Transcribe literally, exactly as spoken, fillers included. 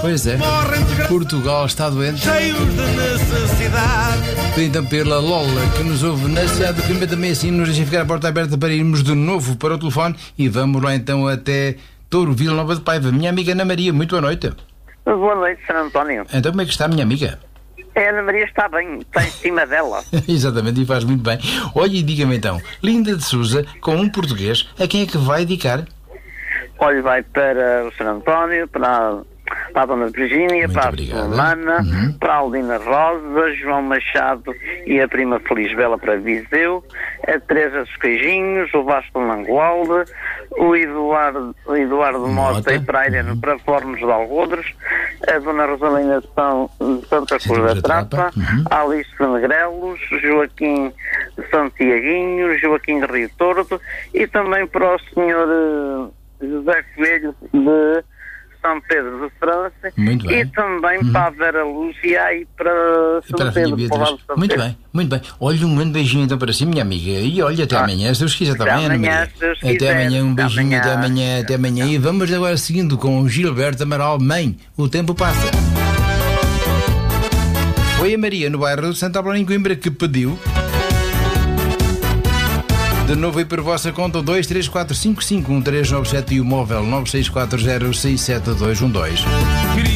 Pois é, Portugal está doente. cheios de necessidade. Então pela Lola, que nos ouve na cidade do Coimbra, também assim nos deixa ficar a porta aberta para irmos de novo para o telefone e vamos lá então até Touro, Vila Nova de Paiva. Minha amiga Ana Maria, muito boa noite. Boa noite, Sr. António. Então como é que está, minha amiga? A Ana Maria está bem, está em cima dela. Exatamente, e faz muito bem. Olha e diga-me então, Linda de Sousa, com um português, a quem é que vai dedicar? Olha, vai para o senhor António, para a, para a Dona Virgínia, Muito para obrigado. a Romana, Uhum. para a Aldina Rosa, João Machado e a prima Felisbela para Viseu, a Teresa dos Queijinhos, o Vasco Mangualde, o Eduardo, o Eduardo Mota, Mota. e para a Irene Uhum. para Fornos de Algodres, a Dona Rosalina de São de Santa Cruz Cruz da da Trapa, Trapa. Uhum. a Alice de Negrelos, Joaquim de Santiaguinho, Joaquim de Rio Tordo e também para o senhor eh, José Coelho de São Pedro de França. Muito bem. E também Uhum. para a Vera Lúcia e para E São para a filha Pedro. para o lado Beatriz. de São Muito Pedro. bem, muito bem. Olha, um grande beijinho então para si, minha amiga. E olha, até Ah. amanhã, se Deus quiser, Até também, Ana amanhã, Maria. se Deus Até quiser. amanhã, um Até beijinho, até amanhã. amanhã, até amanhã. E vamos agora seguindo com o Gilberto Amaral. Mãe, o tempo passa. Foi a Maria, no bairro do Santa Apolónia, em Coimbra, que pediu. De novo aí por vossa conta, dois três quatro cinco cinco um três nove sete e o móvel nove seis quatro zero seis sete dois um dois.